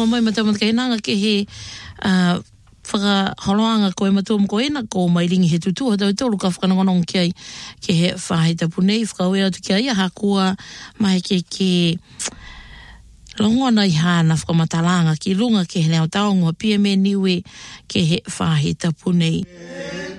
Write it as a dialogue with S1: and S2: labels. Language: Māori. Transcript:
S1: mamai matamat kainanga ke he whaka holoanga koe matua mkoena ko mai ringi he tutua tau tolu ka whakanongonong ki ai ke he whahita punei whakawea atu ki ai aha kua mai ke longona i hana whakamatalanga ki lunga ke he leo taongo pia me niwe ke he whahita punei.